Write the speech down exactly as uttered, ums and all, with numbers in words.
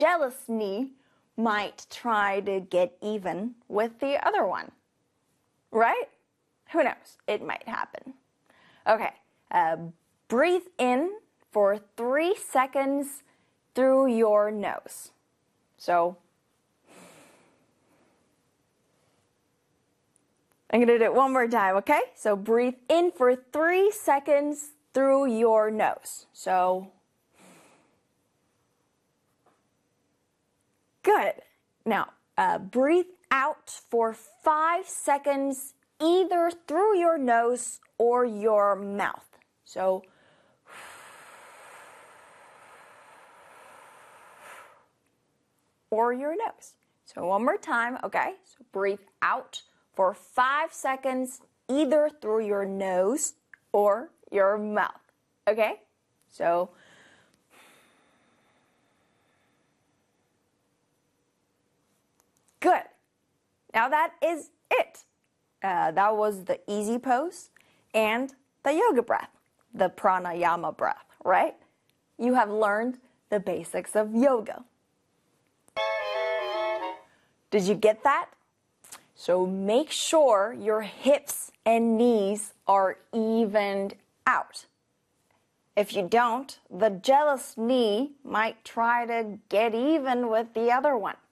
jealous knee might try to get even with the other one. Right? Who knows? It might happen. Okay, uh, breathe in for three seconds through your nose. So, I'm going to do it one more time, okay? So breathe in for three seconds through your nose. So, good. Now, uh, breathe out for five seconds either through your nose or your mouth. So, or your nose. So one more time, okay? So breathe out for five seconds, either through your nose or your mouth, okay? So, good. Now that is it. Uh, that was the easy pose and the yoga breath, the pranayama breath, right? You have learned the basics of yoga. Did you get that? So make sure your hips and knees are evened out. If you don't, the jealous knee might try to get even with the other one.